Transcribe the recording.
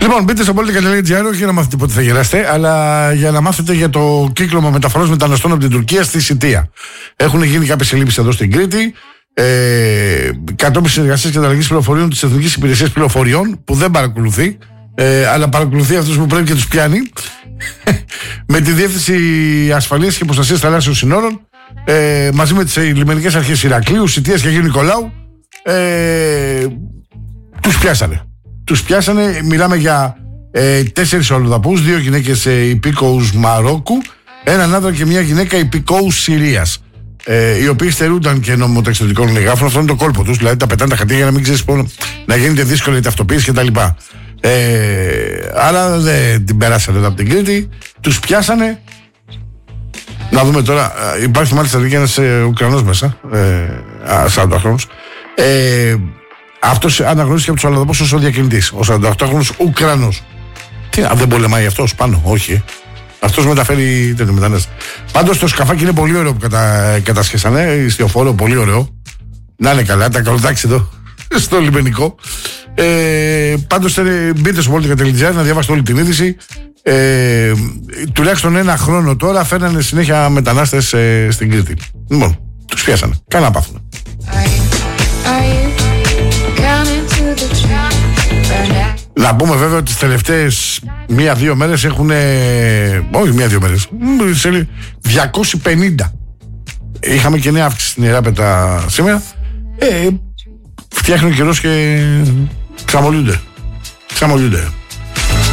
Λοιπόν, μπείτε στο Politica.gr, όχι για να μάθετε πότε θα γυράσετε, αλλά για να μάθετε για το κύκλωμα μεταφορών μεταναστών από την Τουρκία στη Σιτία. Έχουν γίνει κάποιες συλλήψεις εδώ στην Κρήτη. Κατόπιν συνεργασίας και ανταλλαγής πληροφοριών της Εθνικής Υπηρεσίας Πληροφοριών, που δεν παρακολουθεί, αλλά παρακολουθεί αυτούς που πρέπει και τους πιάνει, με τη Διεύθυνση Ασφαλείας και Προστασίας Θαλάσσιων Συνόρων, μαζί με τις λιμενικές αρχές Ηρακλείου, Σιτίας και Αγίου Νικολάου, τους πιάσανε. Μιλάμε για 4 αλλοδαπούς, 2 γυναίκες υπήκοους Μαρόκου, έναν άντρα και μια γυναίκα υπηκόους Συρίας, οι οποίοι στερούνταν και νομιμοταξιδιωτικών εγγράφων. Αυτό είναι το κόλπο τους, δηλαδή τα πετάνε τα χαρτιά για να μην ξέρεις να γίνεται δύσκολη η ταυτοποίηση κτλ. Άρα δεν την περάσανε εδώ από την Κρήτη, τους πιάσανε. Να δούμε τώρα, υπάρχει μάλιστα και ένας Ουκρανός μέσα, 40χρονος. Αυτός αναγνωρίστηκε από τους αλλοδαπούς ως ο διακινητής, ο 48χρονος Ουκρανός. Δεν πολεμάει αυτός πάνω, όχι. Αυτός μεταφέρει τέτοιο μετανάστη. Πάντως το σκαφάκι είναι πολύ ωραίο που κατασχέσανε, ιστιοφόρο, πολύ ωραίο. Να είναι καλά, τα καλοτάξει εδώ στο λιμενικό. Πάντως μπείτε στο Politica.gr να διαβάσετε όλη την είδηση. Τουλάχιστον 1 χρόνο τώρα φέρνανε συνέχεια μετανάστες στην Κρήτη. Λοιπόν, τους πιάσανε. Καλά να πάθουν. Να πούμε βέβαια ότι τις τελευταίες 1-2 μέρες έχουν. Όχι 1-2 μέρες. 250. Είχαμε και νέα αύξηση στην Ιεράπετα σήμερα. Φτιάχνει ο καιρός και ξαμολούνται.